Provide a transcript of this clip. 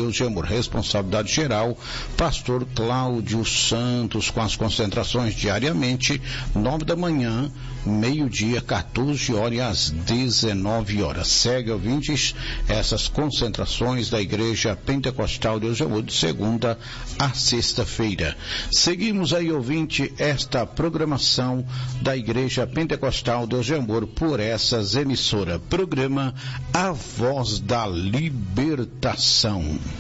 Deus de Amor. Responsabilidade geral, pastor Cláudio Santos, com as concentrações diariamente, 9 da manhã, meio-dia, 14 horas e às 19 horas. Segue, ouvintes, essas concentrações da Igreja Pentecostal Deus de Amor, de segunda a sexta-feira. Seguimos aí, ouvinte, esta programação da Igreja Pentecostal Deus de Amor por essas emissoras. Programa A Voz da Libertação.